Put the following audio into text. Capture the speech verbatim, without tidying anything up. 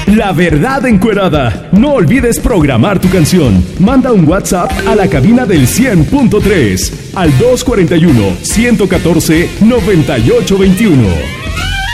La Verdad Encuerada. No olvides programar tu canción. Manda un WhatsApp a la cabina del cien punto tres al dos cuarenta y uno, ciento catorce, noventa y ocho veintiuno.